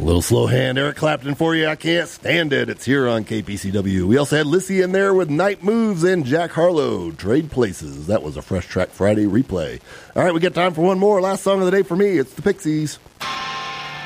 Little slow hand, Eric Clapton for you. I can't stand it. It's here on KPCW. We also had Lissy in there with Night Moves and Jack Harlow, Trade Places. That was a Fresh Track Friday replay. All right, we got time for one more. Last song of the day for me. It's the Pixies.